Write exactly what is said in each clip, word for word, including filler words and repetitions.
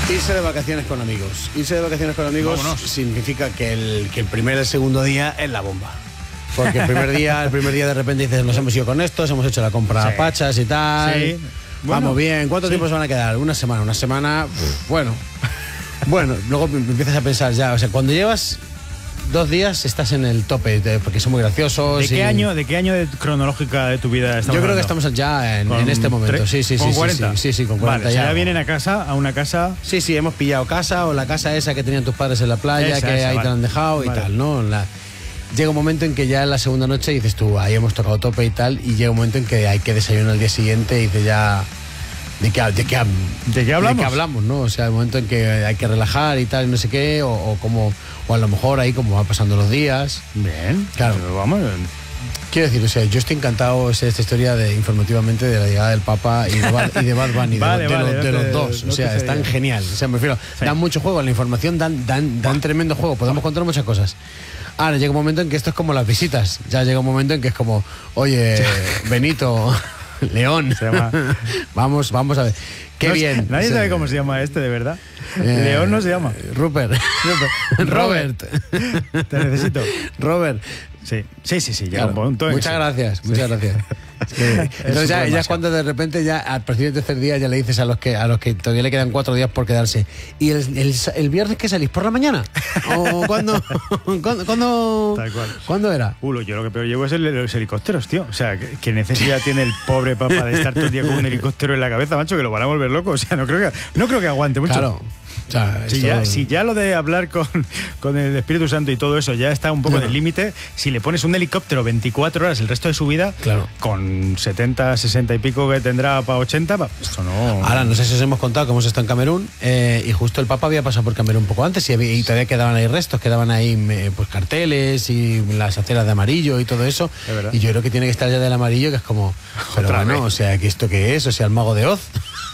Irse de vacaciones con amigos. Irse de vacaciones con amigos Vámonos. significa que el, que el primer y el segundo día es la bomba. Porque el primer día, el primer día de repente dices, nos hemos ido con estos, hemos hecho la compra a Sí. pachas y tal. Sí. Bueno, Vamos bien. ¿Cuánto sí. tiempo se van a quedar? Una semana. Una semana, pff, bueno. Bueno, luego empiezas a pensar ya, o sea, cuando llevas dos días estás en el tope, de- porque son muy graciosos. ¿De qué y- año, de qué año de cronológica de tu vida estamos Yo creo que hablando? estamos ya en, ¿Con en este momento. tre- Sí, sí, sí. ¿Con sí, cuarenta? Sí, sí, sí, con cuarenta Vale, o sea, ya. ya vienen a casa, a una casa. Sí, sí, hemos pillado casa o la casa esa que tenían tus padres en la playa, Esa, que esa, ahí vale. te la han dejado Vale. y tal, ¿no? La- Llega un momento en que ya en la segunda noche dices tú, ahí hemos tocado tope y tal, y llega un momento en que hay que desayunar al día siguiente y dices ya, ¿de qué, de qué, ¿De qué hablamos? ¿De qué hablamos, no? O sea, el momento en que hay que relajar y tal, y no sé qué, o, o como, o a lo mejor ahí como van pasando los días. Bien, Claro. pero vamos. Quiero decir, o sea, yo estoy encantado o sea, esta historia de informativamente de la llegada del Papa y de Bad, y de Bad Bunny, de, Vale, de vale, los, de no los te- dos. no O sea, te están sé. genial. O sea, me refiero, Sí. dan mucho juego, la información dan, dan, dan tremendo juego, podemos contar muchas cosas. Ahora llega un momento en que esto es como las visitas. Ya llega un momento en que es como, oye, Benito, León, Se llama- vamos, vamos a ver. Qué No sé- bien. Nadie O sea, sabe cómo se llama este, de verdad. eh, León no se llama. Rupert. Robert. Te necesito. Robert. Sí, sí, sí, sí. Llega Claro. un punto en que Muchas sí. gracias, muchas gracias. Es que- entonces ya, ya demasiado. es cuando de repente ya al partir del tercer día ya le dices a los que a los que todavía le quedan cuatro días por quedarse. ¿Y el, el, el viernes qué salís? ¿Por la mañana? ¿O cuándo? ¿Cuándo, cuándo, Tal cual. ¿cuándo era? Uh, yo lo que peor llevo es el de los helicópteros, tío. O sea, ¿qué, qué necesidad tiene el pobre Papa de estar todo el día con un helicóptero en la cabeza, macho? Que lo van a volver loco. O sea, no creo que, no creo que aguante mucho. Claro. O sea, Si esto- ya, si ya lo de hablar con, con el Espíritu Santo y todo eso ya está un poco Claro. en el límite, si le pones un helicóptero veinticuatro horas el resto de su vida, Claro. con setenta, sesenta y pico que tendrá para ochenta, pa, eso no... Ahora, no sé si os hemos contado que hemos estado en Camerún eh, y justo el Papa había pasado por Camerún un poco antes y, había- y todavía quedaban ahí restos, quedaban ahí eh, pues carteles y las aceras de amarillo y todo eso. Es verdad. Y yo creo que tiene que estar ya del amarillo, que es como, pero Otra bueno, vez. o sea, ¿que esto qué es? O sea, el mago de Oz.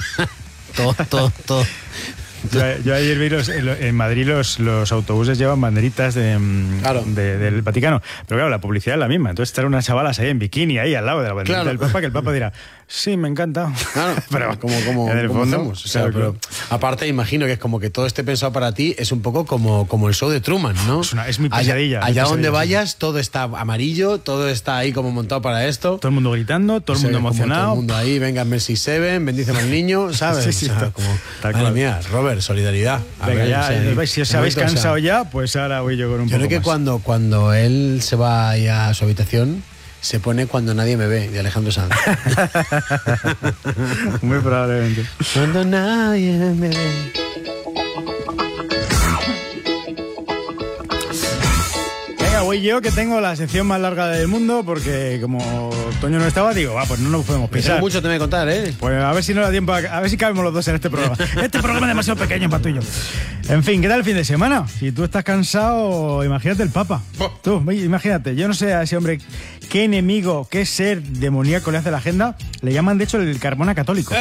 todo, todo, todo. Yo, yo ayer vi los, en, en Madrid los, los autobuses llevan banderitas de, mm, Claro. de- del Vaticano. Pero claro, la publicidad es la misma. Entonces estar unas chavalas ahí en bikini, ahí al lado de la banderita Claro. del Papa, que el Papa dirá, sí, me encanta. Claro, pero como, como, en el como fondo, hacemos. O sea, claro, pero claro. aparte imagino que es como que todo esté pensado para ti, es un poco como, como el show de Truman, ¿no? Es una- es mi Allá- pesadilla, mi Allá, pesadilla, donde sí. vayas, todo está amarillo, todo está ahí como montado para esto. Todo el mundo gritando, todo el Se mundo ve como emocionado. Todo el mundo ahí, venga, Messi Seven, bendíceme al niño, ¿sabes? Sí, sí, O sea, tal- como, tal madre cual. mía, Robert, solidaridad. A Venga, ver, ya, o sea, eh, si os habéis momento, o sea, cansado ya, pues ahora voy yo con un Yo poco creo que más. cuando, cuando él se va ahí a su habitación, se pone Cuando nadie me ve, de Alejandro Sanz. Muy probablemente. Cuando nadie me ve. Venga, voy yo que tengo la sección más larga del mundo porque como Toño no estaba, digo, va, pues no nos podemos Tengo pisar. mucho te voy a contar, ¿eh? Pues a ver si no da tiempo, a, a ver si cabemos los dos en este programa. Este programa es demasiado pequeño para tú y yo. En fin, ¿qué tal el fin de semana? Si tú estás cansado, imagínate el Papa. Tú, imagínate, yo no sé a ese hombre qué enemigo, qué ser demoníaco le hace la agenda. Le llaman, de hecho, el Carmona católico.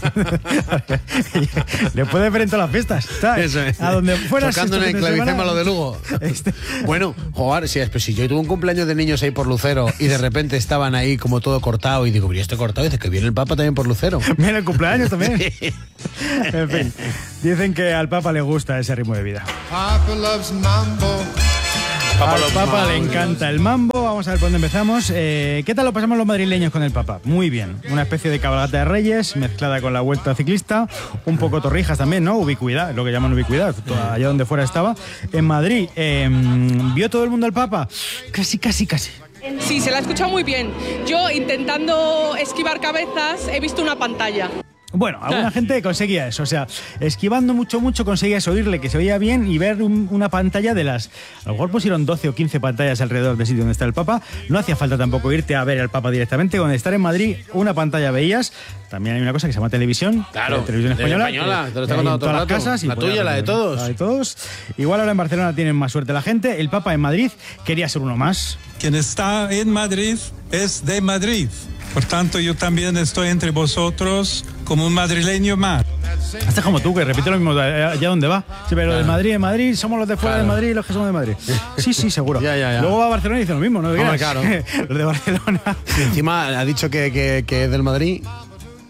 Le puedes ver en todas las fiestas. ¿sabes? Eso es. A donde fueras. Tocando en este el fin de semana- clavicémbalo de Lugo. Este- Bueno, joder, si, es- pues si yo tuve un cumpleaños de niños ahí por Lucero y de repente estaban ahí como todo cortado y digo, pero ¿y esto cortado? Y dice que viene el Papa también por Lucero. Mira el cumpleaños también. En fin, dicen que al Papa le gusta ese ritmo de vida. Papa loves mambo. Al Papa le encanta el mambo. Vamos a ver por dónde empezamos. Eh, ¿Qué tal lo pasamos los madrileños con el Papa? Muy bien. Una especie de cabalgata de Reyes mezclada con la vuelta ciclista. Un poco torrijas también, ¿no? Ubicuidad, lo que llaman ubicuidad. Allá donde fuera estaba. En Madrid, eh, ¿vio todo el mundo al Papa? Casi, casi, casi. Sí, se la ha escuchado muy bien. Yo, intentando esquivar cabezas, he visto una pantalla. Bueno, alguna gente conseguía eso, o sea, esquivando mucho, mucho conseguías oírle que se oía bien y ver un- una pantalla de las... A lo mejor pusieron doce o quince pantallas alrededor del sitio donde está el Papa. No hacía falta tampoco irte a ver al Papa directamente. Con estar en Madrid, una pantalla veías. También hay una cosa que se llama televisión. Claro, eh, televisión de española. española, que- te lo que está hay contando en todo el todas las rato. casas y La podías tuya, la de ver. todos. La de todos. Igual ahora en Barcelona tienen más suerte la gente. El Papa en Madrid quería ser uno más. Quien está en Madrid es de Madrid. Por tanto, yo también estoy entre vosotros como un madrileño más. Este es como tú, que repite lo mismo allá donde va. Sí, pero de Madrid en Madrid, somos los de fuera Claro. de Madrid los que somos de Madrid. Sí, sí, seguro. Ya, ya, ya. Luego va a Barcelona y dice lo mismo, ¿no? Hombre, Digas. claro. Los de Barcelona. Y encima ha dicho que, que, que es del Madrid.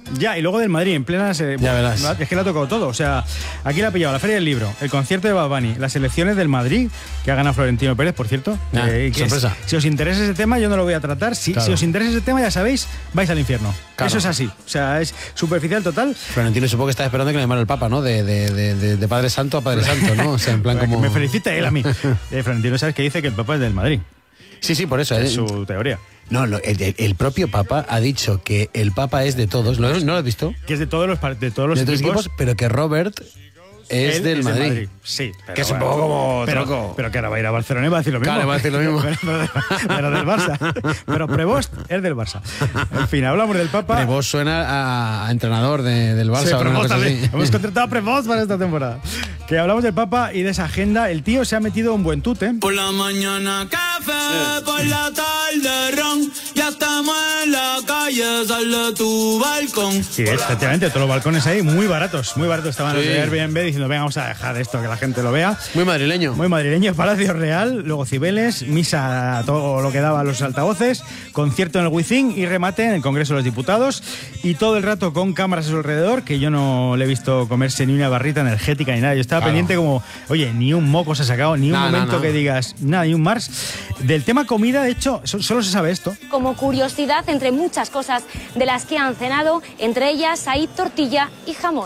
Ya, y luego del Madrid, en plena... Se, Ya verás. Es que le ha tocado todo. O sea, aquí le ha pillado la Feria del Libro, el concierto de Bad Bunny, las elecciones del Madrid, que ha ganado Florentino Pérez, por cierto. Ah, eh, que sorpresa. es, si os interesa ese tema, yo no lo voy a tratar. Si, Claro. si os interesa ese tema, ya sabéis, vais al infierno. Claro. Eso es así. O sea, es superficial total. Florentino supongo que está esperando que le llamara el Papa, ¿no? De, de, de, de, de Padre Santo a Padre Santo, ¿no? O sea, en plan Para que como... me felicite él a mí. Eh, Florentino, ¿sabes que dice que el Papa es del Madrid? Sí, sí, por eso. Es eh. su teoría. No, lo- el, el- el propio Papa ha dicho que el Papa es de todos. ¿Lo- ¿No lo has visto? Que es de todos los, par- de todos los De otros equipos. equipos, pero que Robert es Él del es Madrid. Sí, pero Que es un bueno, poco como pero, tronco. pero que ahora va a ir a Barcelona y va a decir lo mismo. Claro, va a decir lo mismo. pero, pero- pero del Barça. Pero Prevost es del Barça. En fin, hablamos del Papa. Prevost suena a, a entrenador de- del Barça Sí, o una Prevost cosa también. así. Hemos contratado a Prevost para esta temporada. Que hablamos del Papa y de esa agenda. El tío se ha metido un buen tute. Por la mañana café, por la tarde ron, ya estamos en la calle, sal de tu balcón. Sí, efectivamente, todos los balcones ahí muy baratos. Muy baratos estaban los Sí. de Airbnb diciendo, venga, vamos a dejar esto, que la gente lo vea. Muy madrileño. Muy madrileño, Palacio Real, luego Cibeles, misa a todo lo que daba a los altavoces, concierto en el Wizzing y remate en el Congreso de los Diputados. Y todo el rato con cámaras a su alrededor, que yo no le he visto comerse ni una barrita energética ni nada. Yo estaba Claro. pendiente como, oye, ni un moco se ha sacado, ni un No, no, momento no. que digas, nada, ni un Mars. Del tema comida, de hecho, so- solo se sabe esto. Como curiosidad, entre muchas cosas de las que han cenado, entre ellas hay tortilla y jamón.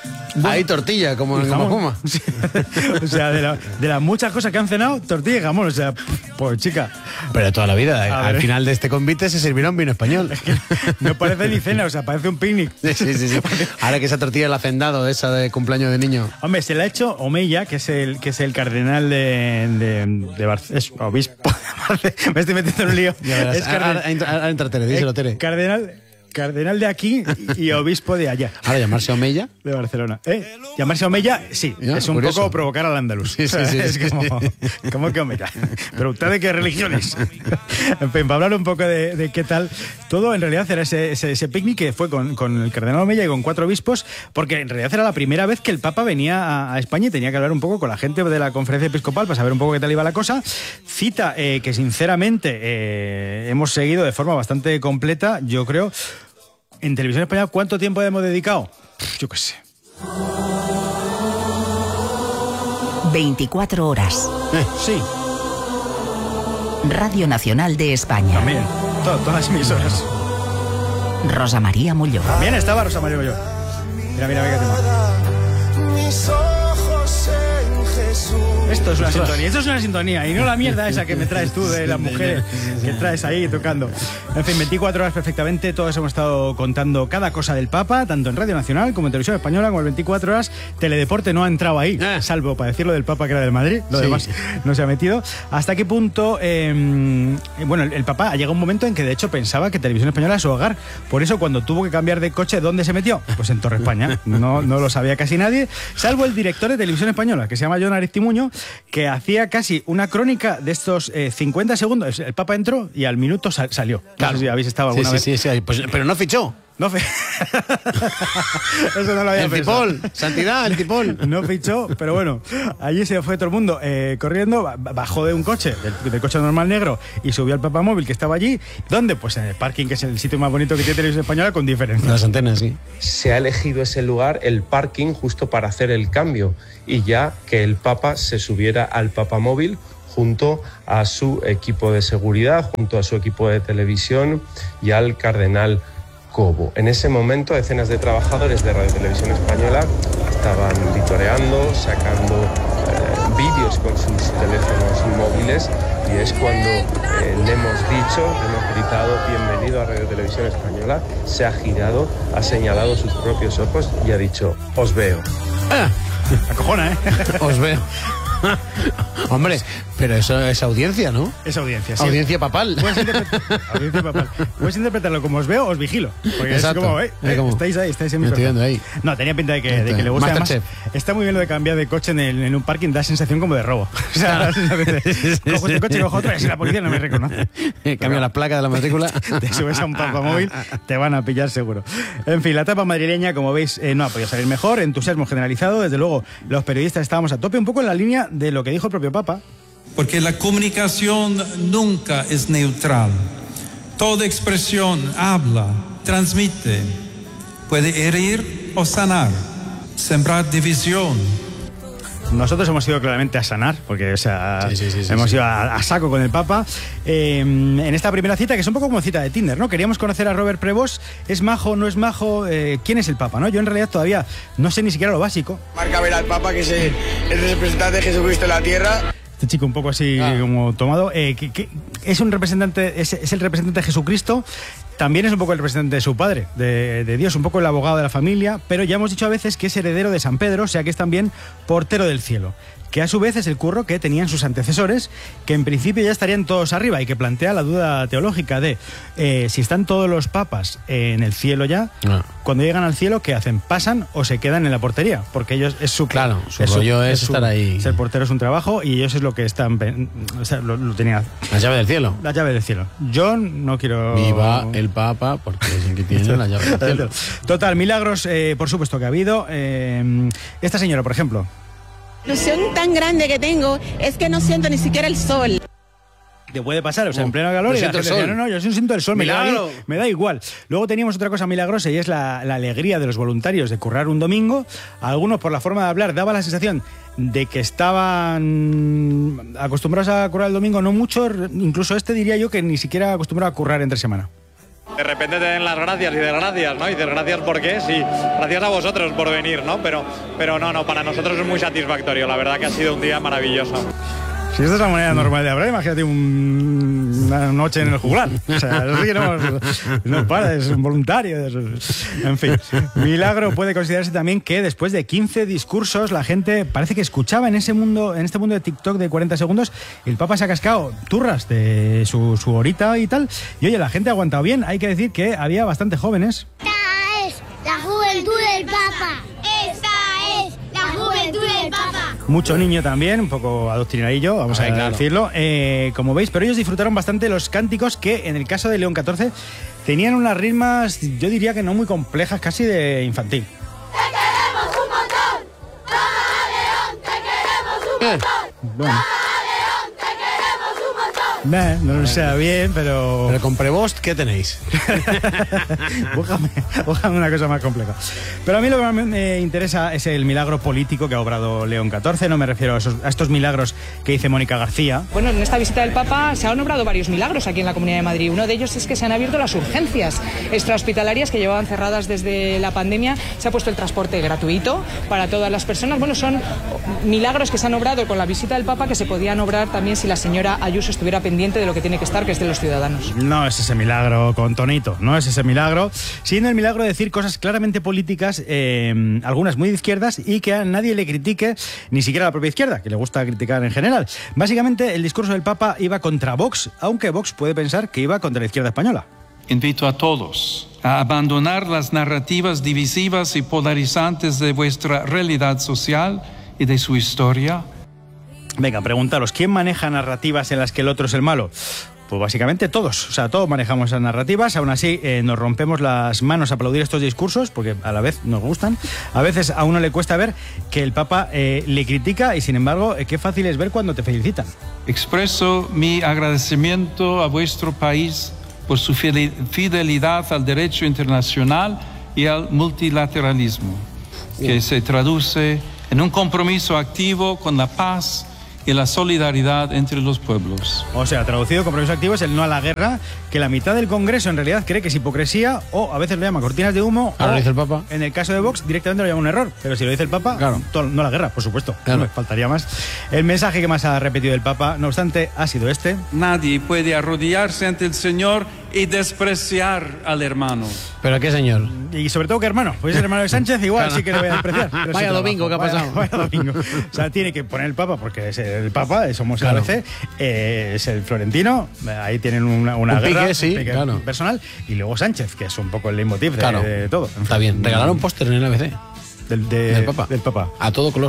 Hay tortilla, como en Jamón. Goma Puma. Sí. O sea, de, la- de las muchas cosas que han cenado, tortilla y jamón. O sea, pues chica, Pero toda la vida. A Al ver. final de este convite se servirá un vino español. no parece ni cena, o sea, parece un picnic. Sí, sí, sí, sí. Ahora que esa tortilla la ha hacendado, esa de cumpleaños de niño. Hombre, se la ha hecho Omeya, que es el, que es el cardenal de, de, de Bar- es obispo de Barce- Me estoy metiendo en un lío. Ya verás. Es carden- Ahora, ahora, ahora entra Tere, díselo, Tere. cardenal, cardenal de aquí y obispo de allá. Ahora llamarse Omeya. De Barcelona. ¿Eh? Llamarse Omeya, sí. Ya, es un curioso. poco provocar al andaluz. Sí, sí, sí, es sí, como, ¿cómo que Omeya? ¿Pero usted de qué religiones? En fin, para hablar un poco de, de qué tal todo, en realidad era ese, ese, ese picnic que fue con, con el cardenal Omeya y con cuatro obispos, porque en realidad era la primera vez que el Papa venía a, a España y tenía que hablar un poco con la gente de la conferencia episcopal para saber un poco qué tal iba la cosa. Cita eh, que sinceramente eh, hemos seguido de forma bastante completa, yo creo. En Televisión Española, ¿cuánto tiempo hemos dedicado? Yo qué sé. veinticuatro horas. Sí, Radio Nacional de España. también. To- todas las emisoras. Rosa María Molló. También estaba Rosa María Molló. Mira, mira, mira qué tema. Mis ojos en Jesús. Esto es una sintonía, esto es una sintonía y no la mierda esa que me traes tú de las mujeres que traes ahí tocando. En fin, veinticuatro horas perfectamente, todos hemos estado contando cada cosa del Papa, tanto en Radio Nacional como en Televisión Española, como en veinticuatro horas. Teledeporte no ha entrado ahí, Eh. salvo para decirlo del Papa que era del Madrid, lo Sí. demás no se ha metido. ¿Hasta qué punto? eh, bueno, el, el Papa ha llegado un momento en que de hecho pensaba que Televisión Española era su hogar. Por eso cuando tuvo que cambiar de coche, ¿dónde se metió? Pues en Torre España. No, no lo sabía casi nadie, salvo el director de Televisión Española, que se llama Jon Aristimuño, que hacía casi una crónica de estos eh, cincuenta segundos. El Papa entró y al minuto sal- salió. No sé si habéis estado Sí, alguna sí, vez. sí, sí. Pues, pero no fichó. No fe- Eso no lo había El pensado. tipol. Santidad, el tipol. No fichó, pero bueno, allí se fue todo el mundo eh, corriendo, ba- bajó de un coche, del, del coche normal negro, y subió al papamóvil que estaba allí. ¿Dónde? Pues en el parking, que es el sitio más bonito que tiene Televisión Española, con diferencia. Las antenas, sí. Se ha elegido ese lugar, el parking, justo para hacer el cambio y ya que el Papa se subiera al papamóvil junto a su equipo de seguridad, junto a su equipo de televisión y al cardenal Cobo. En ese momento, decenas de trabajadores de Radio Televisión Española estaban vitoreando, sacando eh, vídeos con sus teléfonos móviles y es cuando eh, le hemos dicho, le hemos gritado bienvenido a Radio Televisión Española, se ha girado, ha señalado sus propios ojos y ha dicho, os veo. Ah, Acojona, ¿eh? os veo. Hombre, pero eso es audiencia, ¿no? Es audiencia, sí. Audiencia papal. Puedes, interpretar, audiencia papal. Puedes interpretarlo como os veo, os vigilo. Porque Exacto. es como, eh, Es eh, como, estáis ahí, estáis en mi me estoy perfil. viendo ahí. No, tenía pinta de que, de que le gusta. Además, Masterchef. está muy bien lo de cambiar de coche en, el- en un parking, da sensación como de robo. O sea, da sensación de, cojo este coche y cojo otro y así la policía no me reconoce. Cambia la placa de la matrícula. Te subes a un papamóvil, te van a pillar seguro. En fin, la etapa madrileña, como veis, eh, no ha podido salir mejor. Entusiasmo generalizado. Desde luego, los periodistas estábamos a tope, un poco en la línea de lo que dijo el propio Papa. Porque la comunicación nunca es neutral. Toda expresión habla, transmite. puede herir o sanar, sembrar división. Nosotros hemos ido claramente a sanar, porque o sea, sí, sí, sí, sí, hemos sí. ido a, a saco con el Papa. Eh, en esta primera cita, que es un poco como cita de Tinder, ¿no? Queríamos conocer a Robert Prevost. ¿Es majo, no es majo? Eh, ¿Quién es el Papa, no? Yo en realidad todavía no sé ni siquiera lo básico. Marca ver al Papa, que es el, el representante de Jesucristo en la tierra. Este chico un poco así ah. como tomado. Eh, que, que es un representante, es, es el representante de Jesucristo. También es un poco el representante de su padre, de, de Dios, un poco el abogado de la familia, pero ya hemos dicho a veces que es heredero de San Pedro, o sea que es también portero del cielo, que a su vez es el curro que tenían sus antecesores, que en principio ya estarían todos arriba y que plantea la duda teológica de eh, si están todos los papas en el cielo ya, no. Cuando llegan al cielo, ¿qué hacen? ¿Pasan o se quedan en la portería? Porque ellos es su claro, su es rollo su, es, es su, estar ahí. Ser portero es un trabajo y ellos es lo que están, o sea, lo, lo tenía. La llave del cielo. La llave del cielo. Yo no quiero. Viva el Papa, porque es el que tiene la llave del cielo. Total, milagros, eh, por supuesto que ha habido. Eh, esta señora, por ejemplo. La ilusión tan grande que tengo es que no siento ni siquiera el sol. Te puede pasar, o sea, en pleno calor y la gente dice, no, no, yo siento el sol, me da, me da igual. Luego teníamos otra cosa milagrosa y es la, la alegría de los voluntarios de currar un domingo. Algunos, por la forma de hablar, daba la sensación de que estaban acostumbrados a currar el domingo, no mucho, incluso este diría yo que ni siquiera acostumbrado a currar entre semana. De repente te den las gracias y de gracias, ¿no? Y dices gracias por qué, sí, gracias a vosotros por venir, ¿no? Pero, pero no, no, para nosotros es muy satisfactorio, la verdad que ha sido un día maravilloso. Si esta es la manera normal de hablar, imagínate un, una noche en el juglar. O sea, es que no, no para, es un voluntario. En fin, milagro puede considerarse también que después de quince discursos la gente parece que escuchaba en ese mundo, en este mundo de TikTok de cuarenta segundos, el Papa se ha cascado turras de su, su horita y tal. Y oye, la gente ha aguantado bien. Hay que decir que había bastante jóvenes. Esta es la juventud del Papa. Esta es la juventud del Papa. Mucho niño también, un poco adoctrinadillo, vamos Ay, a claro. decirlo, eh, como veis, pero ellos disfrutaron bastante los cánticos que en el caso de León catorce tenían unas ritmas, yo diría que no muy complejas, casi de infantil. ¡Te queremos un montón! ¡Toma, León! ¡Te queremos un montón! Bueno. Nah, no lo sé bien, pero... Pero con Prevost, ¿qué tenéis? búscame, búscame una cosa más compleja. Pero a mí lo que me interesa es el milagro político que ha obrado León catorce. No me refiero a, esos, a estos milagros que dice Mónica García. Bueno, en esta visita del Papa se han obrado varios milagros aquí en la Comunidad de Madrid. Uno de ellos es que se han abierto las urgencias extrahospitalarias que llevaban cerradas desde la pandemia. Se ha puesto el transporte gratuito para todas las personas. Bueno, son milagros que se han obrado con la visita del Papa que se podían obrar también si la señora Ayuso estuviera pendiente de lo que tiene que estar, que es de los ciudadanos. No es ese milagro con tonito, no es ese milagro, sino el milagro de decir cosas claramente políticas, eh, algunas muy de izquierdas, y que a nadie le critique, ni siquiera a la propia izquierda, que le gusta criticar en general. Básicamente, el discurso del Papa iba contra Vox, aunque Vox puede pensar que iba contra la izquierda española. Invito a todos a abandonar las narrativas divisivas y polarizantes de vuestra realidad social y de su historia. Venga, preguntaros, ¿quién maneja narrativas en las que el otro es el malo? Pues básicamente todos, o sea, todos manejamos esas narrativas, aún así eh, nos rompemos las manos a aplaudir estos discursos, porque a la vez nos gustan. A veces a uno le cuesta ver que el Papa eh, le critica y sin embargo, eh, qué fácil es ver cuando te felicitan. Expreso mi agradecimiento a vuestro país por su fidelidad al derecho internacional y al multilateralismo, que se traduce en un compromiso activo con la paz y la solidaridad entre los pueblos. O sea, traducido, compromiso activo es el no a la guerra, que la mitad del Congreso en realidad cree que es hipocresía, o a veces lo llama cortinas de humo. Ahora o, lo dice el Papa. En el caso de Vox, directamente lo llama un error. Pero si lo dice el Papa, claro. todo, no a la guerra, por supuesto. Claro. No me faltaría más. El mensaje que más ha repetido el Papa, no obstante, ha sido este. Nadie puede arrodillarse ante el Señor y despreciar al hermano. ¿Pero qué señor? Y sobre todo que hermano, pues el hermano de Sánchez igual sí que le voy a despreciar. Vaya domingo, ¿qué ha pasado? Vaya, vaya domingo. O sea, tiene que poner el Papa, porque es el Papa, somos el claro. A B C, eh, es el Florentino, ahí tienen una, una un guerra pique, sí, pique claro. personal, y luego Sánchez, que es un poco el leitmotiv de, claro. de todo. Está bien, regalaron póster en el A B C. Del, de, del Papa. Del Papa. A todo color.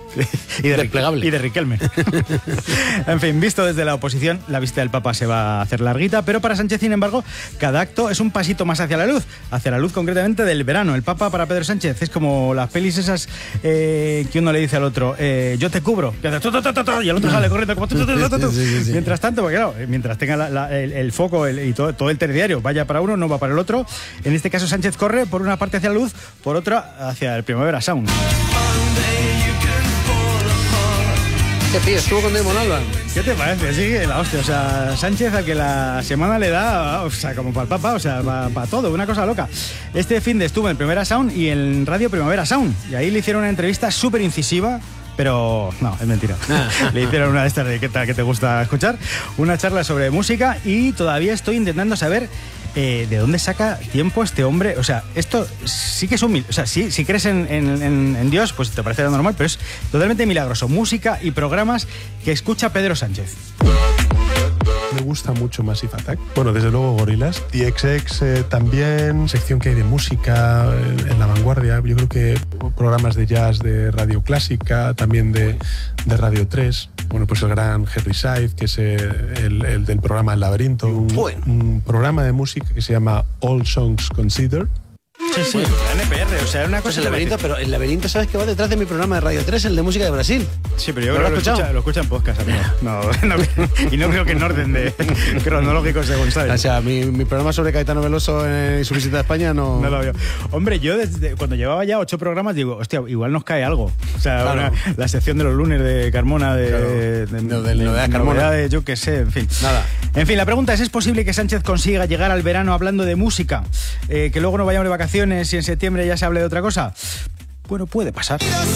y de Desplegable. Y de Riquelme. En fin, visto desde la oposición, la visita del Papa se va a hacer larguita, pero para Sánchez, sin embargo, cada acto es un pasito más hacia la luz, hacia la luz concretamente del verano. El Papa para Pedro Sánchez es como las pelis esas eh, que uno le dice al otro, eh, yo te cubro, y el otro sale corriendo como... Sí, sí, sí. Mientras tanto, porque claro, mientras tenga la, la, el, el foco el, y todo, todo el telediario vaya para uno, no va para el otro. En este caso, Sánchez corre por una parte hacia la luz, por otra hacia el Primavera Sound. ¿Qué tío? Estuvo con Damon Albarn. ¿Qué te parece? Sí, la hostia. O sea, Sánchez a que la semana le da, o sea, como para el Papa, o sea, para pa todo, una cosa loca. Este fin de estuvo en Primavera Sound y en Radio Primavera Sound. Y ahí le hicieron una entrevista súper incisiva. Pero no, es mentira. Ah. Le hicieron una de estas de qué tal que te gusta escuchar, una charla sobre música y todavía estoy intentando saber eh, de dónde saca tiempo este hombre. O sea, esto sí que es un... O sea, sí, si crees en, en, en, en Dios, pues te parece normal, pero es totalmente milagroso. Música y programas que escucha Pedro Sánchez. Me gusta mucho Massive Attack. Bueno, desde luego Gorillaz. Y X X eh, también, sección que hay de música en, en La Vanguardia. Yo creo que programas de jazz de Radio Clásica, también de, de Radio tres. Bueno, pues el gran Henry Said, que es el, el del programa El Laberinto. Un, bueno. un programa de música que se llama All Songs Considered. Sí, sí, bueno, N P R, o sea, una cosa... Pues el laberinto, pero el laberinto, ¿sabes que va detrás de mi programa de Radio tres, el de música de Brasil? Sí, pero yo creo que lo escucha, lo escucha en podcast, amigo. No, no, y no creo que en orden de cronológico según sabes. O sea, mi, mi programa sobre Caetano Veloso y su visita a España no... No lo veo. Hombre, yo desde cuando llevaba ya ocho programas digo, hostia, igual nos cae algo. O sea, claro. una, la sección de los lunes de Carmona, de... Claro. de, de, no, de, de novedades Carmona. Novedades, yo qué sé, en fin. Nada. En fin, la pregunta es, ¿es posible que Sánchez consiga llegar al verano hablando de música? Eh, que luego no vayamos de vacaciones y en septiembre ya se hable de otra cosa. Bueno, puede pasar.